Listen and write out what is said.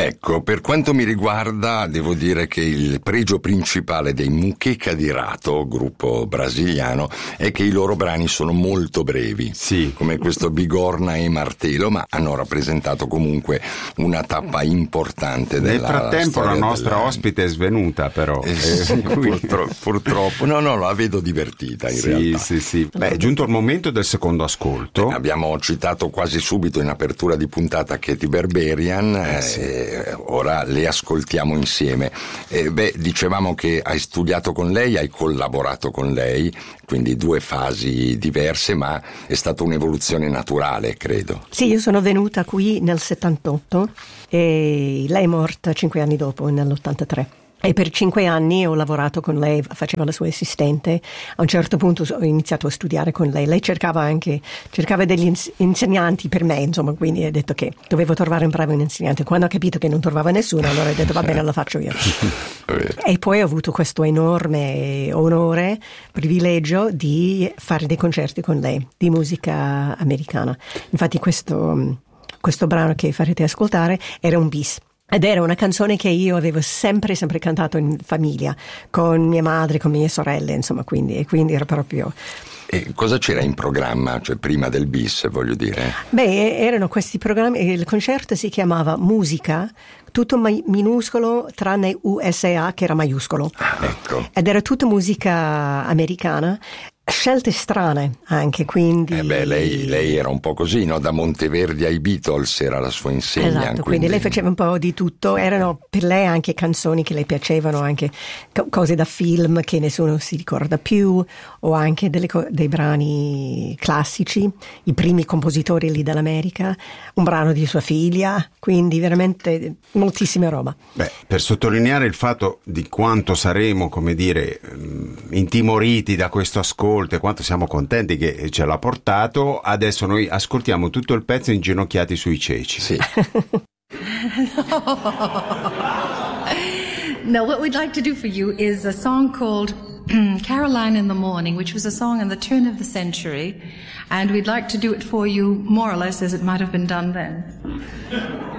Ecco, per quanto mi riguarda, devo dire che il pregio principale dei Muqueca di Rato, gruppo brasiliano, è che i loro brani sono molto brevi, sì, come questo Bigorna e Martelo, ma hanno rappresentato comunque una tappa importante della storia. Nel frattempo la nostra ospite è svenuta, però. Purtroppo, no, la vedo divertita in realtà. Sì. Beh, è giunto il momento del secondo ascolto. Abbiamo citato quasi subito in apertura di puntata Katy Berberian, ora le ascoltiamo insieme. Dicevamo che hai studiato con lei, hai collaborato con lei, quindi due fasi diverse, ma è stata un'evoluzione naturale, credo. Sì, io sono venuta qui nel 78 e lei è morta 5 anni dopo, nell'83. E per 5 anni ho lavorato con lei, faceva la sua assistente. A un certo punto ho iniziato a studiare con lei. Lei cercava degli insegnanti per me, insomma, quindi ha detto che dovevo trovare un bravo insegnante. Quando ha capito che non trovava nessuno, allora ha detto va bene, la faccio io. E poi ho avuto questo enorme onore, privilegio di fare dei concerti con lei, di musica americana. Infatti questo brano che farete ascoltare era un bis. Ed era una canzone che io avevo sempre cantato in famiglia, con mia madre, con mie sorelle, insomma, quindi era proprio... E cosa c'era in programma, cioè prima del bis, voglio dire? Erano questi programmi, il concerto si chiamava Musica, tutto minuscolo tranne USA che era maiuscolo. Ecco. Ed era tutta musica americana. Scelte strane anche, quindi... lei era un po' così, no? Da Monteverdi ai Beatles era la sua insegna. Esatto, quindi lei faceva un po' di tutto. Erano per lei anche canzoni che le piacevano, anche cose da film che nessuno si ricorda più, o anche dei brani classici, i primi compositori lì dall'America, un brano di sua figlia, quindi veramente moltissima roba. Per sottolineare il fatto di quanto saremo, come dire, intimoriti da questo ascolto e quanto siamo contenti che ce l'ha portato, adesso noi ascoltiamo tutto il pezzo inginocchiati sui ceci. Sì. No, what we'd like to do for you is a song called Caroline in the Morning, which was a song in the turn of the century, and we'd like to do it for you more or less as it might have been done then.